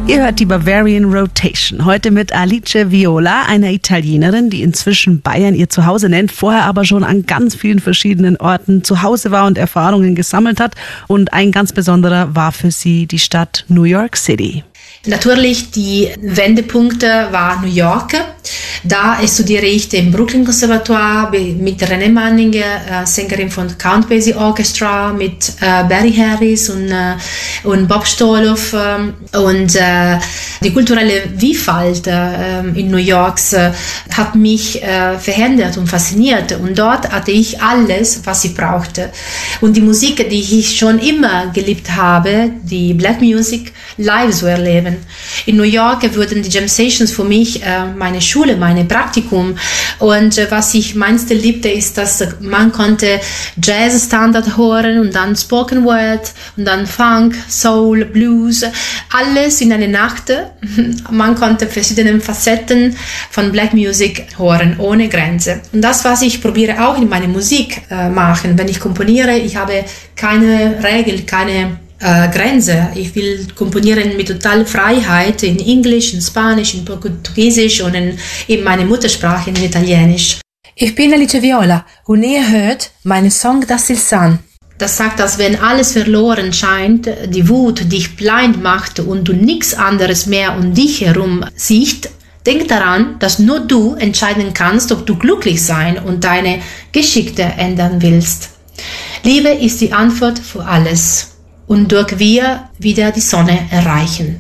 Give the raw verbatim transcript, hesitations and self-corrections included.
Ihr hört die Bavarian Rotation. Heute mit Alice Viola, einer Italienerin, die inzwischen Bayern ihr Zuhause nennt, vorher aber schon an ganz vielen verschiedenen Orten zu Hause war und Erfahrungen gesammelt hat. Und ein ganz besonderer war für sie die Stadt New York City. Natürlich, die Wendepunkte war New York. Da studiere ich im Brooklyn Conservatoire mit Renee Manninger, äh, Sängerin von Count Basie Orchestra, mit äh, Barry Harris und, äh, und Bob Stoloff. Äh, und äh, die kulturelle Vielfalt äh, in New York äh, hat mich äh, verändert und fasziniert. Und dort hatte ich alles, was ich brauchte. Und die Musik, die ich schon immer geliebt habe, die Black Music, live zu erleben. In New York wurden die Jam Sessions für mich äh, meine Schule, mein Praktikum. Und äh, was ich meiste liebte, ist, dass äh, man konnte Jazz-Standard hören und dann Spoken Word und dann Funk, Soul, Blues, alles in einer Nacht. Man konnte verschiedene Facetten von Black Music hören, ohne Grenze. Und das, was ich probiere auch in meiner Musik äh, machen. Wenn ich komponiere, ich habe keine Regel, keine Äh, Grenze. Ich will komponieren mit total Freiheit in Englisch, in Spanisch, in Portugiesisch und in, in meiner Muttersprache, in Italienisch. Ich bin Alice Viola und ihr hört meinen Song Das il San. Das sagt, dass wenn alles verloren scheint, die Wut dich blind macht und du nichts anderes mehr um dich herum siehst, denk daran, dass nur du entscheiden kannst, ob du glücklich sein und deine Geschichte ändern willst. Liebe ist die Antwort für alles. Und durch wir wieder die Sonne erreichen.